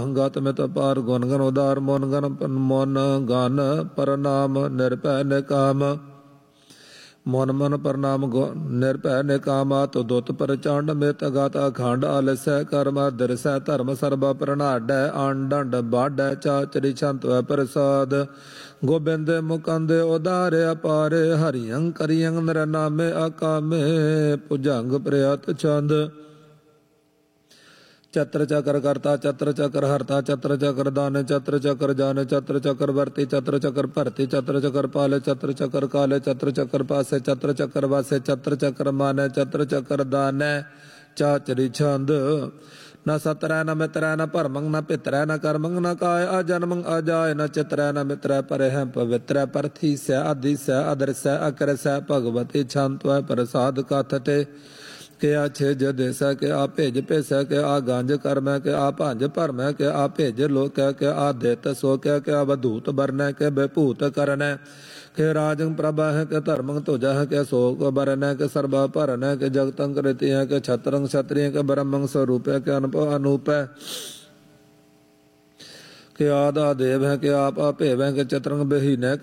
गत मित पार गुण गण उदार मोन गण मोन गन प्रनाम निरभै निकाम मोन मन प्रणाम निरभै निकामा तो दुत प्रचंड मित गत अखंड आलसै कर्म दिरसै धर्म सर्व प्रणाडै आंडंड बाढ़ै चाचरी छंत प्रसाद गोबिंद मुकंद उदारे अपारे हरियं करियं नर नामे अकामे भुजंग प्रयत छंद चत्र चक्र करता चत्र चक्र हरता चत्र चक्र दान चत्र चक्र जान चत्र चक्र वर्ती चत्र चक्र भरती चत्र चक्र पाले चत्र चक्र काले चत्र चक्र पासे चत्र चक्र वासे चत्र चक्र माने चत्र चक्र दाने चाचरी छंद न सतरै न मित्रै न भरमंग न पितरै न कर्मंग न काय अजन्मंग अजाय न चित्रै न मित्रै परे हैं पवित्रै परथी सै आदि सै अदर सै अकर सै भगवती छंत प्रसाद कथटे के आ छेज देसै के आ भेज भेसै के आ गंज करमै के आ भंज भरमै के आ भेज लोकै के आ दित सोकै के आ वधूत बरनै के बेभूत करनै के राजंग प्रभा है के धर्मंग तुझा है के शोक बरनै के सर्वा भरनै के जगतंग कृति है के छत्रंग क्षत्रिय के ब्रह्मंग स्वरूप है के अनुभव अनूप है के आदा देव है के आप भेव है के चित्रंग बहीन है